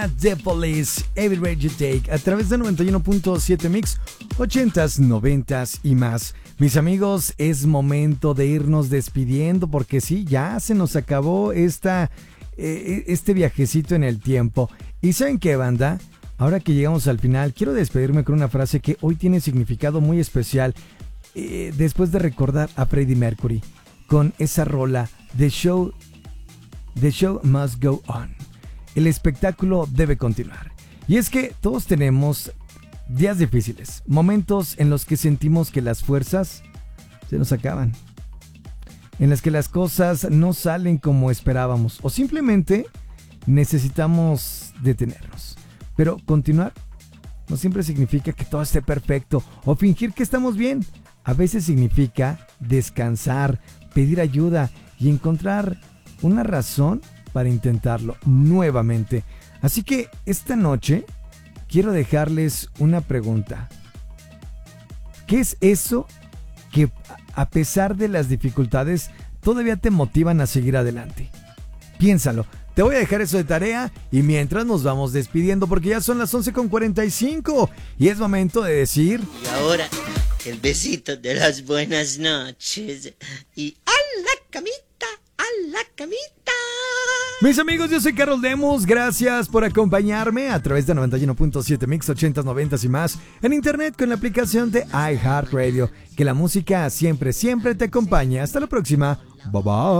The Police, Every Breath You Take, a través de 91.7 Mix, 80s, 90s y más. Mis amigos, es momento de irnos despidiendo porque sí, ya se nos acabó este viajecito en el tiempo. ¿Y saben qué, banda? Ahora que llegamos al final, quiero despedirme con una frase que hoy tiene significado muy especial, después de recordar a Freddie Mercury con esa rola, The Show Must Go On. El espectáculo debe continuar. Y es que todos tenemos días difíciles, momentos en los que sentimos que las fuerzas se nos acaban, en las que las cosas no salen como esperábamos o simplemente necesitamos detenernos. Pero continuar no siempre significa que todo esté perfecto o fingir que estamos bien. A veces significa descansar, pedir ayuda y encontrar una razón para intentarlo nuevamente. Así que esta noche quiero dejarles una pregunta. ¿Qué es eso que a pesar de las dificultades todavía te motivan a seguir adelante? Piénsalo. Te voy a dejar eso de tarea y mientras nos vamos despidiendo porque ya son las 11:45 y es momento de decir... Y ahora el besito de las buenas noches y a la camita, a la camita. Mis amigos, yo soy Carol Demos, gracias por acompañarme a través de 91.7 Mix, 80s, 90s y más, en internet con la aplicación de iHeartRadio. Que la música siempre, siempre te acompañe. Hasta la próxima, bye bye.